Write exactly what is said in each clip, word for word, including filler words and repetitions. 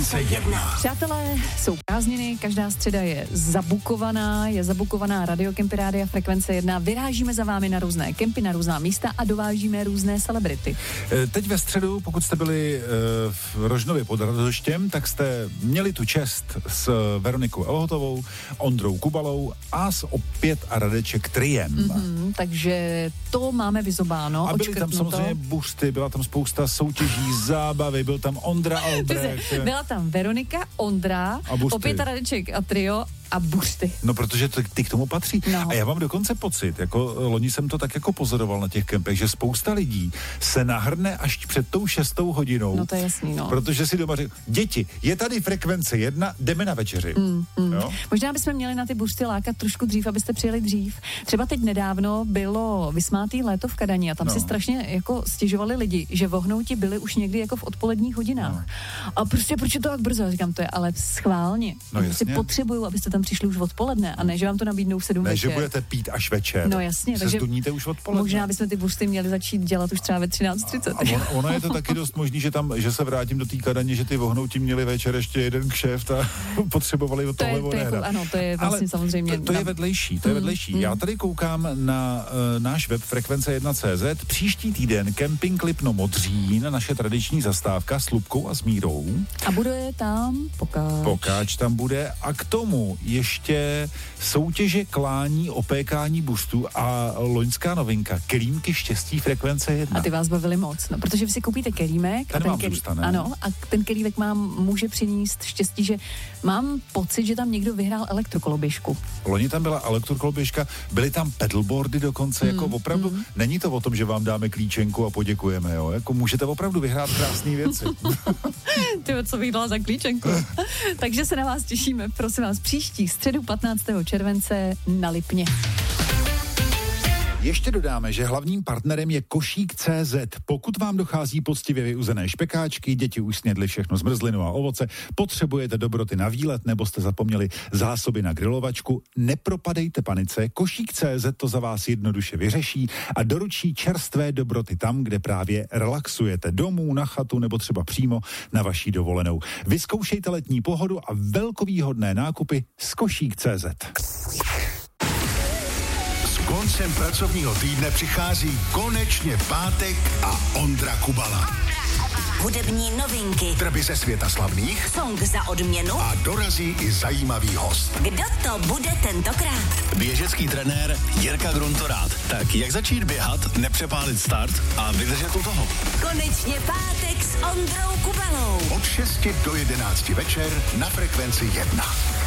jedna. Přátelé, jsou prázdniny, každá středa je zabukovaná, je zabukovaná Radiokempy Rádia Frekvence jedna. Vyrážíme za vámi na různé kempy, na různá místa a dovážíme různé celebrity. Teď ve středu, pokud jste byli v Rožnově pod Radoštěm, tak jste měli tu čest s Veronikou Elhotovou, Ondrou Kubalou a s Opět a Radeček triem. Mm-hmm, takže to máme vyzobáno. A byly tam samozřejmě buřty, byla tam spousta soutěží, zábavy, byl tam Ondra Albrecht. Byla tam Veronika, Ondra, Opět a Radeček a trio a buřty. No, protože ty, ty k tomu patří. No. A já mám dokonce pocit, jako loni jsem to tak jako pozoroval na těch kempech, že spousta lidí se nahrne až před tou šestou hodinou. No to je jasný, no. Protože si doma říkají, děti, je tady Frekvence jedna, jdeme na večeři. Mm, mm. Možná bychom měli na ty buřty lákat trošku dřív, abyste přijeli dřív. Třeba teď nedávno bylo vysmátý léto v Kadani a tam no. si strašně jako stěžovali lidi, že vohnouti byli už někdy jako v odpoledních hodinách. No. A prostě proč je to tak brzo? Říkám, to je ale schválně. No, prostě potřebuju, abyste tam přišli už odpoledne a ne, že vám to nabídnou v sedm ne, večer. Ne, že budete pít až večer. No jasně, se takže zduníte už odpoledne. Možná bychom ty buřty měli začít dělat už třeba ve třináct třicet. A on, ono je to taky dost možný, že tam, že se vrátím do té Kadaně, že ty vohnouti měli večer ještě jeden kšeft a potřebovali od tohle odehrát. Ano, to je vlastně ale samozřejmě. To, to je vedlejší, to je vedlejší. Mm, Já tady koukám na uh, náš web frekvence jedna tečka cé zet. Příští týden Kemping Lipno Modřín, naše tradiční zastávka s Lubkou a s Mírou. A bude tam Pokáč. Pokáč tam bude a k tomu ještě soutěže klání, opékání buřtů a loňská novinka kelímky štěstí Frekvence jedna. A ty vás bavili moc, no, protože vy si koupíte kelímek a ten, kelí... zůstane. Ano, a ten kelímek mám může přinést štěstí, že mám pocit, že tam někdo vyhrál elektrokoloběžku. Loni tam byla elektrokoloběžka, byly tam pedalboardy dokonce, mm, jako opravdu, mm. není to o tom, že vám dáme klíčenku a poděkujeme, jo, jako můžete opravdu vyhrát krásné věci. Ty, co bych dala za klíčenku. Takže se na vás těšíme, prosím vás, příští středu patnáctého července na Lipně. Ještě dodáme, že hlavním partnerem je Košík tečka cé zet. Pokud vám dochází poctivě vyuzené špekáčky, děti už snědly všechno zmrzlinu a ovoce, potřebujete dobroty na výlet nebo jste zapomněli zásoby na grilovačku, nepropadejte panice, Košík tečka cé zet to za vás jednoduše vyřeší a doručí čerstvé dobroty tam, kde právě relaxujete, domů, na chatu nebo třeba přímo na vaší dovolenou. Vyzkoušejte letní pohodu a velkovýhodné nákupy z Košík tečka cé zet. Koncem pracovního týdne přichází konečně pátek a Ondra Kubala. Hudební novinky, trby ze světa slavných, song za odměnu a dorazí i zajímavý host. Kdo to bude tentokrát? Běžecký trenér Jirka Gruntorát. Tak jak začít běhat, nepřepálit start a vydržet u toho? Konečně pátek s Ondrou Kubalou. Od šesti do jedenácti večer na Frekvenci jedna.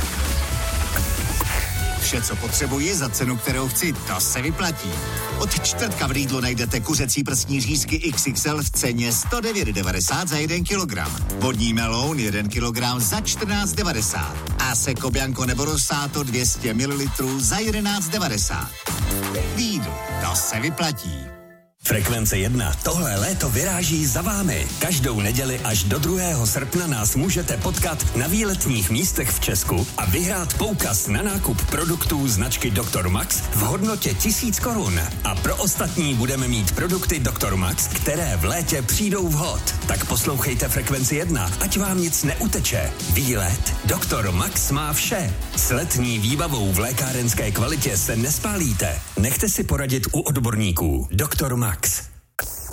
Vše, co potřebuji za cenu, kterou chci, to se vyplatí. Od čtvrtka v Lidlu najdete kuřecí prsní řízky iks iks el v ceně sto devět devadesát za jeden kilogram. Vodní meloun jeden kilogram za čtrnáct devadesát. A Seco Bianco nebo Rosato dvě stě mililitrů za jedenáct devadesát. Lidl, to se vyplatí. Frekvence jedna. Tohle léto vyráží za vámi. Každou neděli až do druhého srpna nás můžete potkat na výletních místech v Česku a vyhrát poukaz na nákup produktů značky doktor Max v hodnotě tisíc korun. A pro ostatní budeme mít produkty doktor Max, které v létě přijdou vhod. Tak poslouchejte Frekvenci jedna, ať vám nic neuteče. Výlet doktor Max má vše. S letní výbavou v lékárenské kvalitě se nespálíte. Nechte si poradit u odborníků. doktor Max.